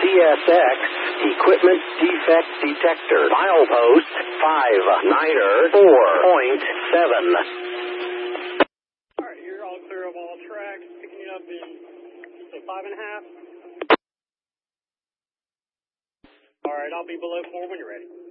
CSX Equipment Defect Detector. Milepost 59er 4.7. Alright, you're all clear of all tracks. Picking it up in, say, 5.5. Alright, I'll be below 4 when you're ready.